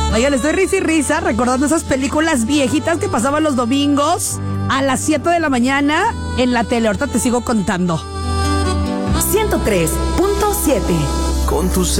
Oigan, estoy risa y risa recordando esas películas viejitas que pasaban los domingos a las 7 de la mañana en la tele. Ahorita te sigo contando. 103.7 Con tus